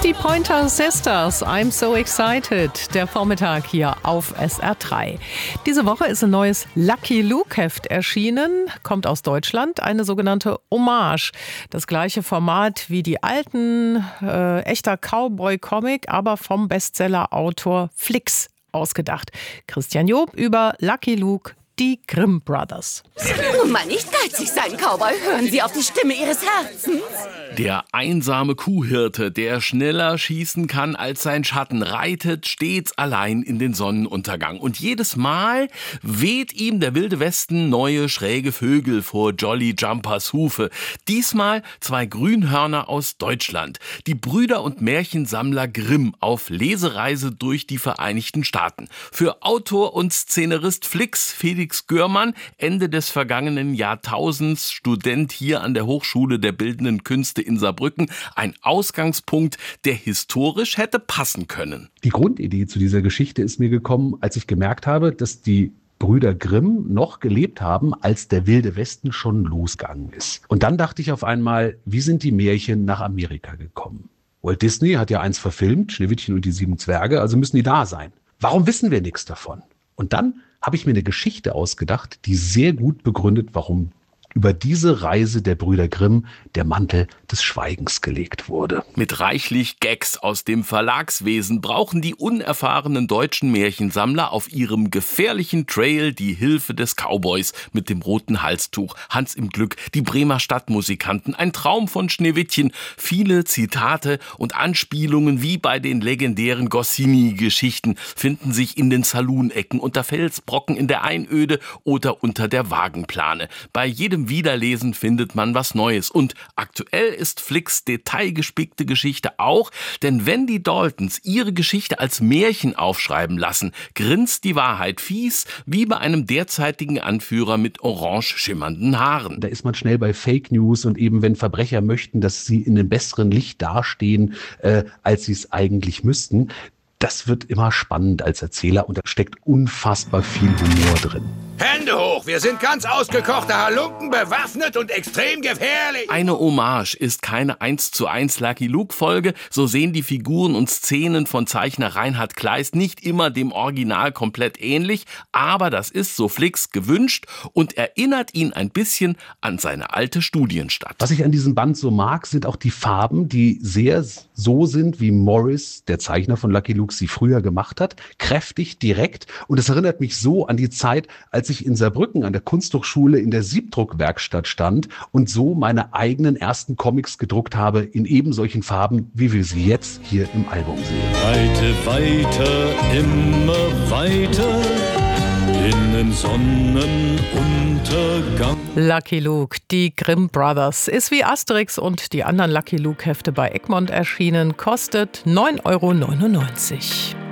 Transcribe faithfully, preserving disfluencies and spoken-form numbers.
Die Pointer Sisters, I'm so excited. Der Vormittag hier auf S R drei. Diese Woche ist ein neues Lucky Luke-Heft erschienen, kommt aus Deutschland, eine sogenannte Hommage. Das gleiche Format wie die alten, äh, echter Cowboy-Comic, aber vom Bestseller-Autor Flix ausgedacht. Christian Job über Lucky Luke, die Grimm Brothers. Nun mal nicht geizig sein, Cowboy. Hören Sie auf die Stimme Ihres Herzens. Der einsame Kuhhirte, der schneller schießen kann als sein Schatten, reitet stets allein in den Sonnenuntergang. Und jedes Mal weht ihm der wilde Westen neue schräge Vögel vor Jolly Jumpers Hufe. Diesmal zwei Grünhörner aus Deutschland. Die Brüder und Märchensammler Grimm auf Lesereise durch die Vereinigten Staaten. Für Autor und Szenarist Flix, Felix Görmann, Ende des vergangenen Jahrtausends Student hier an der Hochschule der Bildenden Künste in Saarbrücken, ein Ausgangspunkt, der historisch hätte passen können. Die Grundidee zu dieser Geschichte ist mir gekommen, als ich gemerkt habe, dass die Brüder Grimm noch gelebt haben, als der wilde Westen schon losgegangen ist. Und dann dachte ich auf einmal, wie sind die Märchen nach Amerika gekommen? Walt Disney hat ja eins verfilmt, Schneewittchen und die sieben Zwerge, also müssen die da sein. Warum wissen wir nichts davon? Und dann habe ich mir eine Geschichte ausgedacht, die sehr gut begründet, warum über diese Reise der Brüder Grimm der Mantel des Schweigens gelegt wurde. Mit reichlich Gags aus dem Verlagswesen brauchen die unerfahrenen deutschen Märchensammler auf ihrem gefährlichen Trail die Hilfe des Cowboys mit dem roten Halstuch, Hans im Glück, die Bremer Stadtmusikanten, ein Traum von Schneewittchen, viele Zitate und Anspielungen wie bei den legendären Goscinny-Geschichten finden sich in den Saloon-Ecken, unter Felsbrocken in der Einöde oder unter der Wagenplane. Bei jedem Wiederlesen findet man was Neues. Und aktuell ist Flix' detailgespickte Geschichte auch, denn wenn die Daltons ihre Geschichte als Märchen aufschreiben lassen, grinst die Wahrheit fies, wie bei einem derzeitigen Anführer mit orange schimmernden Haaren. Da ist man schnell bei Fake News und eben wenn Verbrecher möchten, dass sie in einem besseren Licht dastehen, äh, als sie es eigentlich müssten. Das wird immer spannend als Erzähler und da steckt unfassbar viel Humor drin. Hände hoch, wir sind ganz ausgekochte Halunken, bewaffnet und extrem gefährlich. Eine Hommage ist keine eins zu eins Lucky Luke-Folge. So sehen die Figuren und Szenen von Zeichner Reinhard Kleist nicht immer dem Original komplett ähnlich. Aber das ist, so Flix, gewünscht und erinnert ihn ein bisschen an seine alte Studienstadt. Was ich an diesem Band so mag, sind auch die Farben, die sehr so sind, wie Morris, der Zeichner von Lucky Luke, sie früher gemacht hat. Kräftig, direkt. Und es erinnert mich so an die Zeit, als ich in Saarbrücken an der Kunsthochschule in der Siebdruckwerkstatt stand und so meine eigenen ersten Comics gedruckt habe in eben solchen Farben, wie wir sie jetzt hier im Album sehen. Weite, weiter, immer weiter in den Sonnenuntergang. Lucky Luke, die Grimm Brothers, ist wie Asterix und die anderen Lucky Luke-Hefte bei Egmont erschienen, kostet neun Euro neunundneunzig.